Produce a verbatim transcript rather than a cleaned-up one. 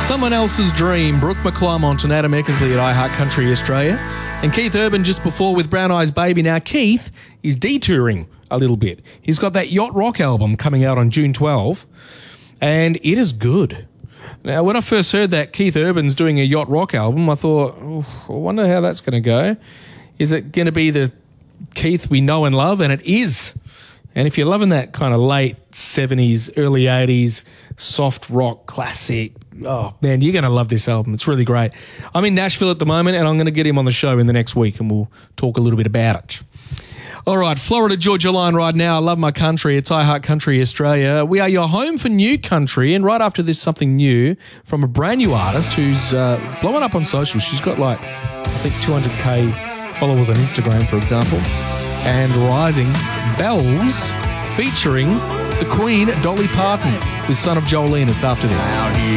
Someone Else's Dream, Brooke McClymont and Adam Eckersley at iHeart Country Australia. And Keith Urban just before with Brown Eyes Baby. Now, Keith is detouring a little bit. He's got that Yacht Rock album coming out on June twelfth, and it is good. Now, when I first heard that Keith Urban's doing a Yacht Rock album, I thought, oh, I wonder how that's going to go. Is it going to be the Keith we know and love? And it is. And if you're loving that kind of late seventies, early eighties, soft rock classic, oh, man, you're going to love this album. It's really great. I'm in Nashville at the moment, and I'm going to get him on the show in the next week, and we'll talk a little bit about it. All right, Florida Georgia Line right now. I love my country. It's iHeart Country Australia. We are your home for new country, and right after this, something new from a brand new artist who's uh, blowing up on social. She's got like, I think, two hundred K followers on Instagram, for example, and rising. Bells featuring the Queen, Dolly Parton, with Son of Jolene. It's after this.